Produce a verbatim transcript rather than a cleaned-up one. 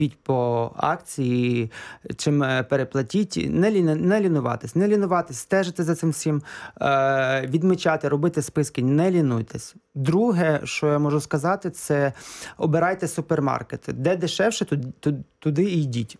купіть по акції, чим е, переплатіть. Не, лі, не лінуватись, не лінуватись, стежити за цим всім, е, відмічати, робити списки, не лінуйтесь. Друге, що я можу сказати, це обирайте супермаркети. Де дешевше, туди, туди і йдіть.